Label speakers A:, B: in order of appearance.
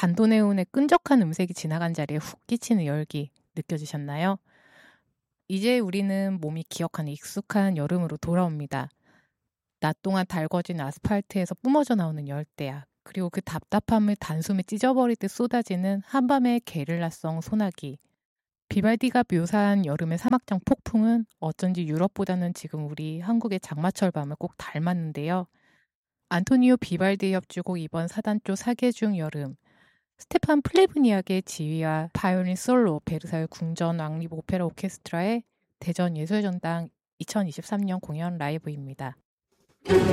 A: 반도네온의 끈적한 음색이 지나간 자리에 훅 끼치는 열기 느껴지셨나요? 이제 우리는 몸이 기억하는 익숙한 여름으로 돌아옵니다. 낮 동안 달궈진 아스팔트에서 뿜어져 나오는 열대야. 그리고 그 답답함을 단숨에 찢어버리듯 쏟아지는 한밤의 게릴라성 소나기. 비발디가 묘사한 여름의 사막장 폭풍은 어쩐지 유럽보다는 지금 우리 한국의 장마철 밤을 꼭 닮았는데요. 안토니오 비발디의 협주곡 이번 사단조 사계중 여름, 스테판 플레브니악의 지휘와 바이올린 솔로 베르사유 궁전 왕립 오페라 오케스트라의 대전 예술전당 2023년 공연 라이브입니다.